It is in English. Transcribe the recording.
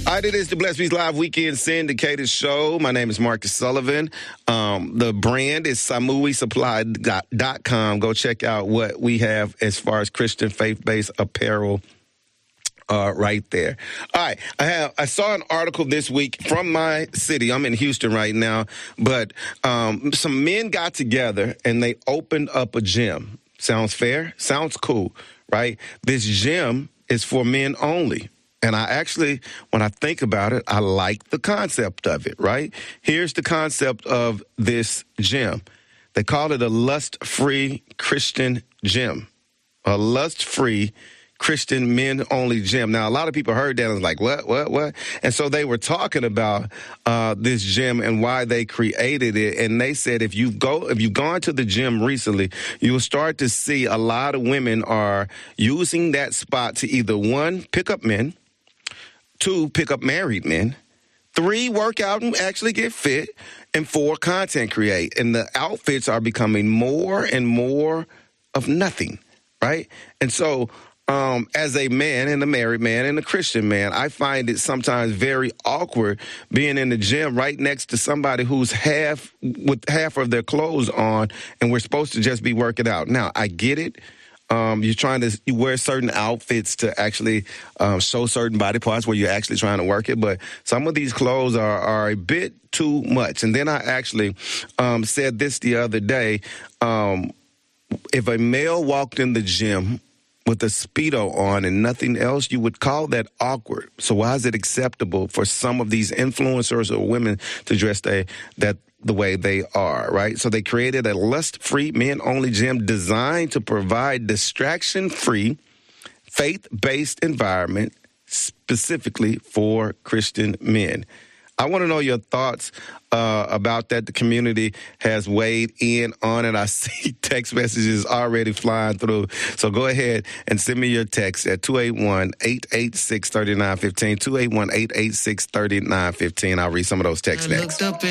All right, it is the Blessed Beats Live Weekend Syndicated Show. My name is Marcus Sullivan. The brand is SamuiSupply.com. Go check out what we have as far as Christian faith-based apparel right there. All right, I saw an article this week from my city. I'm in Houston right now, but some men got together and they opened up a gym. Sounds fair? Sounds cool, right? This gym is for men only. And I actually, when I think about it, I like the concept of it, right? Here's the concept of this gym. They call it a lust-free Christian gym. A lust-free Christian men-only gym. Now, a lot of people heard that and was like, what? And so they were talking about this gym and why they created it. And they said if you've gone to the gym recently, you'll start to see a lot of women are using that spot to either, one, pick up men, two, pick up married men, three, work out and actually get fit, and four, content create. And the outfits are becoming more and more of nothing, right? And so as a man and a married man and a Christian man, I find it sometimes very awkward being in the gym right next to somebody who's with half of their clothes on, and we're supposed to just be working out. Now, I get it. You wear certain outfits to actually show certain body parts where you're actually trying to work it, but some of these clothes are a bit too much. And then I actually said this the other day. If a male walked in the gym with a Speedo on and nothing else, you would call that awkward. So why is it acceptable for some of these influencers or women to dress the way they are, right? So they created a lust-free, men-only gym designed to provide distraction-free, faith-based environment specifically for Christian men. I want to know your thoughts about that. The community has weighed in on it. I see text messages already flying through. So go ahead and send me your text at 281-886-3915, 281-886-3915. I'll read some of those texts next.